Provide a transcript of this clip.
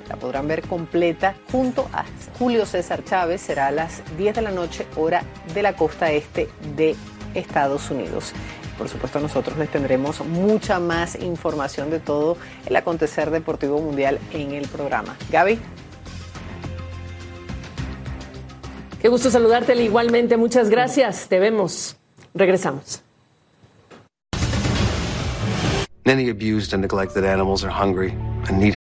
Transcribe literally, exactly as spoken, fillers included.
La podrán ver completa junto a Julio César Chávez. Será a las diez de la noche, hora de la costa este de Estados Unidos. Por supuesto, nosotros les tendremos mucha más información de todo el acontecer deportivo mundial en el programa. Gaby. Qué gusto saludarte igualmente. Muchas gracias. Te vemos. Regresamos. Many abused and neglected animals are hungry and need